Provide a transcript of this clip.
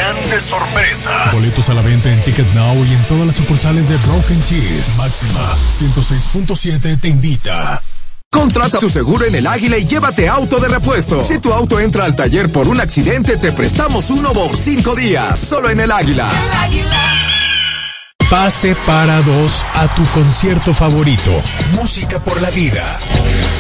grandes sorpresas. Boletos a la venta en Ticket Now y en todas las sucursales de Rock and Cheese. Máxima 106.7 te invita. Contrata tu seguro en El Águila y llévate auto de repuesto. Si tu auto entra al taller por un accidente, te prestamos uno por 5 días. Solo en El Águila. El Águila. Pase para dos a tu concierto favorito. Música por la vida.